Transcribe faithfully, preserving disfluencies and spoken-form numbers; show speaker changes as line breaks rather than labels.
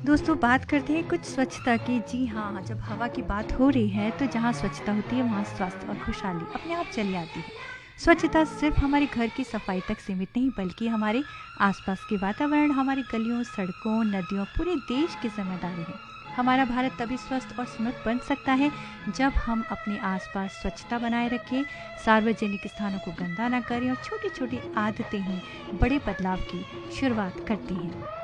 दोस्तों बात करते हैं कुछ स्वच्छता की। जी हाँ, जब हवा की बात हो रही है तो जहाँ स्वच्छता होती है वहाँ स्वास्थ्य और खुशहाली अपने आप चली आती है। स्वच्छता सिर्फ हमारे घर की सफाई तक सीमित नहीं बल्कि हमारे आसपास के वातावरण, हमारी गलियों, सड़कों, नदियों, पूरे देश की जिम्मेदारी है। हमारा भारत तभी स्वस्थ और समृद्ध बन सकता है जब हम अपने आसपास स्वच्छता बनाए रखें, सार्वजनिक स्थानों को गंदा न करें और छोटी छोटी आदतें ही बड़े बदलाव की शुरुआत करती हैं।